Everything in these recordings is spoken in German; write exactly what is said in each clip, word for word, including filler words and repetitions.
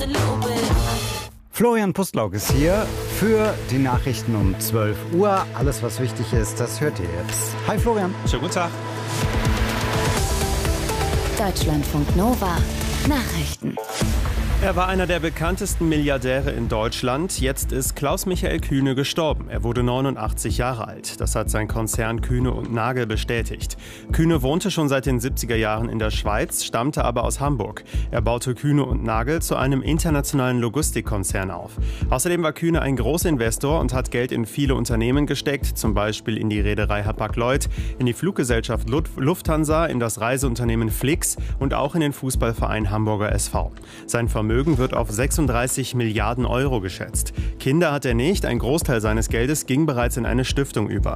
Florian Pustlauk ist hier für die Nachrichten um zwölf Uhr. Alles, was wichtig ist, das hört ihr jetzt. Hi Florian. Schönen guten Tag. Deutschlandfunk Nova Nachrichten. Er war einer der bekanntesten Milliardäre in Deutschland. Jetzt ist Klaus-Michael Kühne gestorben. Er wurde neunundachtzig Jahre alt. Das hat sein Konzern Kühne und Nagel bestätigt. Kühne wohnte schon seit den siebziger Jahren in der Schweiz, stammte aber aus Hamburg. Er baute Kühne und Nagel zu einem internationalen Logistikkonzern auf. Außerdem war Kühne ein Großinvestor und hat Geld in viele Unternehmen gesteckt, zum Beispiel in die Reederei Hapag-Lloyd, in die Fluggesellschaft Lufthansa, in das Reiseunternehmen Flix und auch in den Fußballverein Hamburger S V. Sein Vermögen wird auf sechsunddreißig Milliarden Euro geschätzt. Kinder hat er nicht, ein Großteil seines Geldes ging bereits in eine Stiftung über.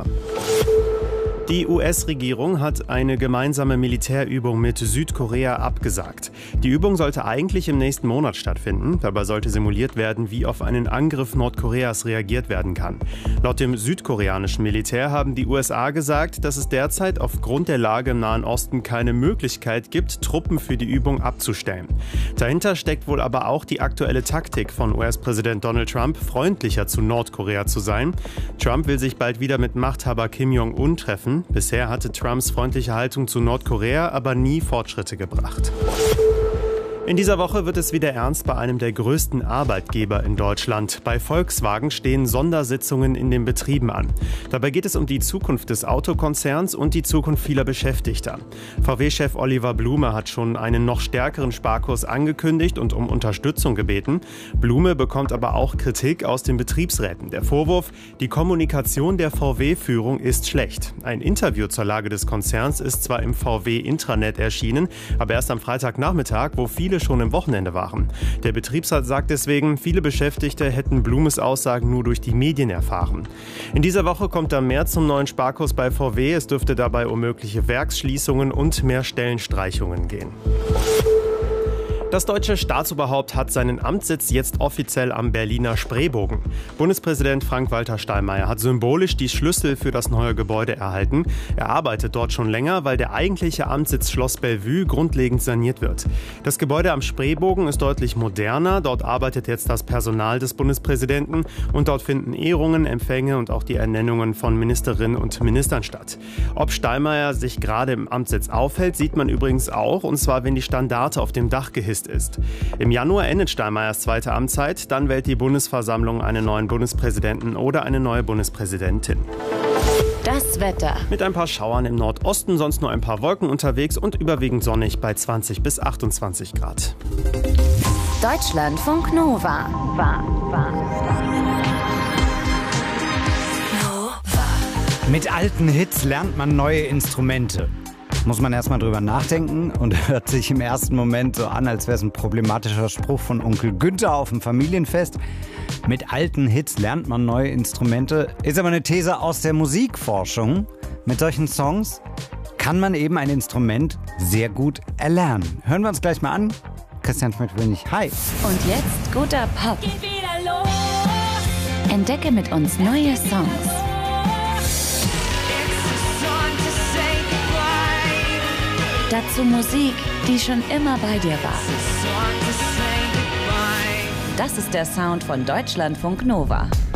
Die U S-Regierung hat eine gemeinsame Militärübung mit Südkorea abgesagt. Die Übung sollte eigentlich im nächsten Monat stattfinden. Dabei sollte simuliert werden, wie auf einen Angriff Nordkoreas reagiert werden kann. Laut dem südkoreanischen Militär haben die U S A gesagt, dass es derzeit aufgrund der Lage im Nahen Osten keine Möglichkeit gibt, Truppen für die Übung abzustellen. Dahinter steckt wohl aber auch die aktuelle Taktik von U S-Präsident Donald Trump, freundlicher zu Nordkorea zu sein. Trump will sich bald wieder mit Machthaber Kim Jong-un treffen. Bisher hatte Trumps freundliche Haltung zu Nordkorea aber nie Fortschritte gebracht. In dieser Woche wird es wieder ernst bei einem der größten Arbeitgeber in Deutschland. Bei Volkswagen stehen Sondersitzungen in den Betrieben an. Dabei geht es um die Zukunft des Autokonzerns und die Zukunft vieler Beschäftigter. V W-Chef Oliver Blume hat schon einen noch stärkeren Sparkurs angekündigt und um Unterstützung gebeten. Blume bekommt aber auch Kritik aus den Betriebsräten. Der Vorwurf, die Kommunikation der V W-Führung ist schlecht. Ein Interview zur Lage des Konzerns ist zwar im V W-Intranet erschienen, aber erst am Freitagnachmittag, wo viele schon im Wochenende waren. Der Betriebsrat sagt deswegen, viele Beschäftigte hätten Blumes Aussagen nur durch die Medien erfahren. In dieser Woche kommt dann mehr zum neuen Sparkurs bei V W. Es dürfte dabei um mögliche Werksschließungen und mehr Stellenstreichungen gehen. Das deutsche Staatsoberhaupt hat seinen Amtssitz jetzt offiziell am Berliner Spreebogen. Bundespräsident Frank-Walter Steinmeier hat symbolisch die Schlüssel für das neue Gebäude erhalten. Er arbeitet dort schon länger, weil der eigentliche Amtssitz Schloss Bellevue grundlegend saniert wird. Das Gebäude am Spreebogen ist deutlich moderner. Dort arbeitet jetzt das Personal des Bundespräsidenten und dort finden Ehrungen, Empfänge und auch die Ernennungen von Ministerinnen und Ministern statt. Ob Steinmeier sich gerade im Amtssitz aufhält, sieht man übrigens auch, und zwar, wenn die Standarte auf dem Dach gehisst ist. Im Januar endet Steinmeiers zweite Amtszeit, dann wählt die Bundesversammlung einen neuen Bundespräsidenten oder eine neue Bundespräsidentin. Das Wetter. Mit ein paar Schauern im Nordosten, sonst nur ein paar Wolken unterwegs und überwiegend sonnig bei zwanzig bis achtundzwanzig Grad. Deutschlandfunk Nova. War, war, Mit alten Hits lernt man neue Instrumente. Muss man erstmal drüber nachdenken und hört sich im ersten Moment so an, als wäre es ein problematischer Spruch von Onkel Günther auf dem Familienfest. Mit alten Hits lernt man neue Instrumente, ist aber eine These aus der Musikforschung. Mit solchen Songs kann man eben ein Instrument sehr gut erlernen. Hören wir uns gleich mal an. Christian Schmidt-Wönig, hi. Und jetzt guter Pop. Geht wieder los. Entdecke mit uns neue Songs. Dazu Musik, die schon immer bei dir war. Das ist der Sound von Deutschlandfunk Nova.